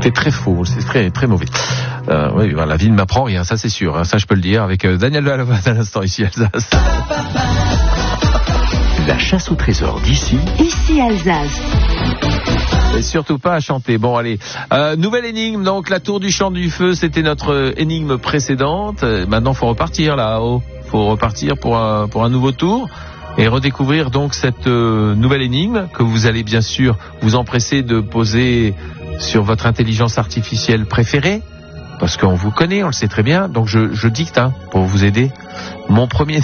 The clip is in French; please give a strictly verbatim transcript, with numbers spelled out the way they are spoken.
C'est très faux, c'est très très mauvais. Euh, oui, la vie ne m'apprend rien, ça c'est sûr. Hein, ça je peux le dire avec euh, Daniel Balavoine à l'instant ici Alsace. La chasse au trésor d'ici. Ici Alsace. Et surtout pas à chanter. Bon allez, euh, nouvelle énigme. Donc la tour du champ du feu, c'était notre énigme précédente. Euh, maintenant faut repartir là-haut. Faut repartir pour un pour un nouveau tour et redécouvrir donc cette euh, nouvelle énigme que vous allez bien sûr vous empresser de poser sur votre intelligence artificielle préférée, parce qu'on vous connaît, on le sait très bien. Donc je, je dicte hein, pour vous aider. Mon premier